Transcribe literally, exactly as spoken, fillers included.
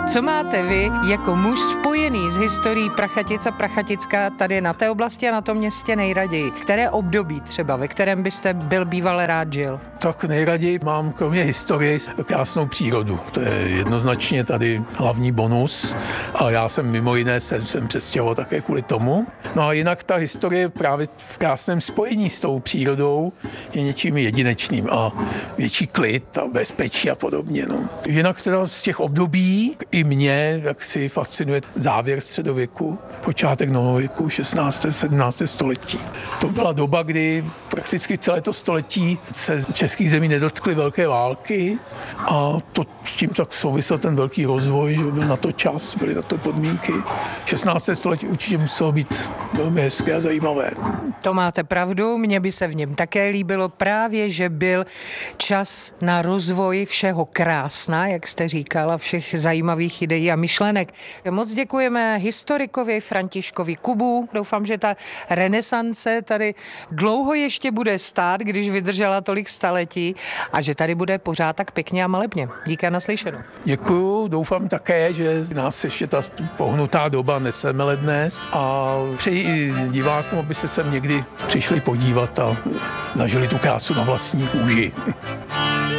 Co máte vy jako muž spojený s historií Prachatic a Prachatická tady na té oblasti a na tom městě nejraději? Které období třeba, ve kterém byste byl býval rád žil? Tak nejraději mám kromě historie krásnou přírodu. To je jednoznačně tady hlavní bonus a já jsem mimo jiné jsem, jsem přestěhoval také kvůli tomu. No a jinak ta historie právě v krásném spojení s tou přírodou je něčím jedinečným a větší klid a bezpečí a podobně. No. Jinak teda z těch období i mě, jak si fascinuje závěr středověku, počátek novověku, šestnácté sedmnácté století. To byla doba, kdy prakticky celé to století se českých zemí nedotkly velké války a to s tím tak souvisel ten velký rozvoj, že byl na to čas, byly na to podmínky. šestnácté století určitě muselo být velmi hezké a zajímavé. To máte pravdu, mně by se v něm také líbilo právě, že byl čas na rozvoj všeho krásna, jak jste říkala, všech zajímavých ideí a myšlenek. Moc děkujeme historikovi Františkovi Kubu. Doufám, že ta renesance tady dlouho ještě bude stát, když vydržela tolik staletí a že tady bude pořád tak pěkně a malebně. Díky a naslyšenou. Děkuju, doufám také, že nás ještě ta pohnutá doba nesemele dnes a přeji i divákům, aby se sem někdy přišli podívat a zažili tu krásu na vlastní kůži.